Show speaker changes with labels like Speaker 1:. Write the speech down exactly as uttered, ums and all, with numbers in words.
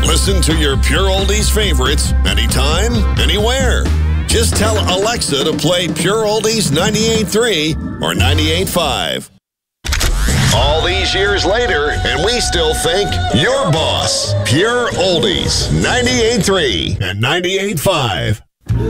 Speaker 1: Listen to your Pure Oldies favorites anytime, anywhere. Just tell Alexa to play Pure Oldies ninety-eight point three or ninety-eight point five. All these years later, and we still think your boss. Pure Oldies ninety-eight point three and ninety-eight point five.